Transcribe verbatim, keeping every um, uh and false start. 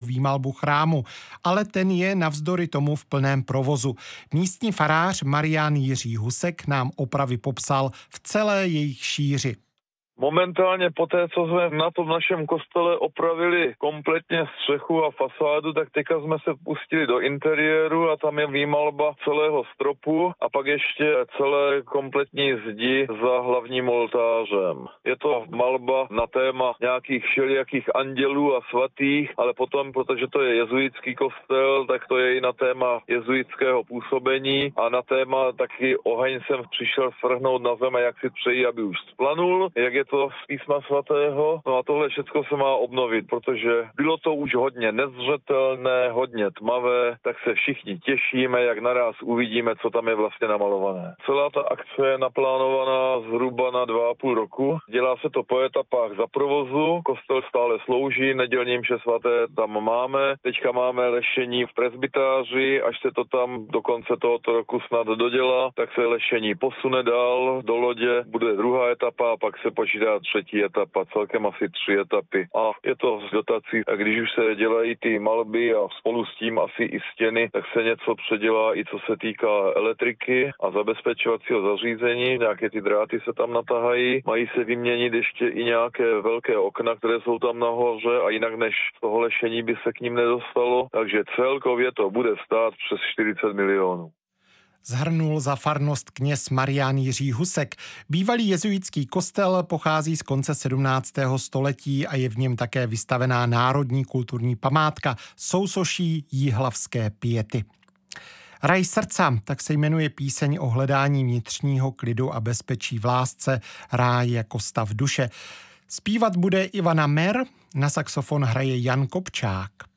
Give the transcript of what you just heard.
výmalbu chrámu, ale ten je navzdory tomu v plném provozu. Místní farář Marián Jiří Husek nám opravy popsal v celé jejich šíři. Momentálně po té, co jsme na tom našem kostele opravili kompletně střechu a fasádu, tak teďka jsme se pustili do interiéru a tam je výmalba celého stropu a pak ještě celé kompletní zdi za hlavním oltářem. Je to malba na téma nějakých všelijakých andělů a svatých, ale potom, protože to je jezuitský kostel, tak to je i na téma jezuitského působení a na téma taky oheň jsem přišel svrhnout na zem, jak si přeji, aby už splanul, jak je to z písma svatého. No a tohle všechno se má obnovit, protože bylo to už hodně nezřetelné, hodně tmavé, tak se všichni těšíme, jak naraz uvidíme, co tam je vlastně namalované. Celá ta akce je naplánovaná zhruba na dva a půl roku. Dělá se to po etapách za provozu, kostel stále slouží, nedělní mše svaté tam máme, teďka máme lešení v presbytáři, až se to tam do konce tohoto roku snad dodělá, tak se lešení posune dál do lodě, bude druhá etapa a pak se počítá třetí etapa, celkem asi tři etapy. A je to z dotací, a když už se dělají ty malby a spolu s tím asi i stěny, tak se něco předělá i co se týká elektriky a zabezpečovacího zařízení, nějaké ty dráty se tam natahají, mají se vyměnit ještě i nějaké velké okna, které jsou tam nahoře a jinak než toho lešení by se k ním nedostalo, takže celkově to bude stát přes čtyřicet milionů. Zhrnul za farnost kněz Marián Jiří Husek. Bývalý jezuitský kostel pochází z konce sedmnáctého století a je v něm také vystavená národní kulturní památka sousoší Jihlavské Piety. Raj srdca, tak se jmenuje píseň o hledání vnitřního klidu a bezpečí v lásce, ráj jako stav duše. Zpívat bude Ivana Mer, na saxofon hraje Jan Kopčák.